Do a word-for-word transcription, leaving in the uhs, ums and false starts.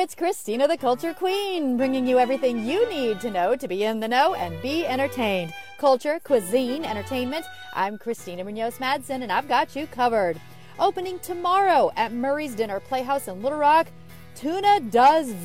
It's Christina the Culture Queen, bringing you everything you need to know to be in the know and be entertained. Culture, cuisine, entertainment. I'm Christina Munoz Madsen, and I've got you covered. Opening tomorrow at Murray's Dinner Playhouse in Little Rock, Tuna Does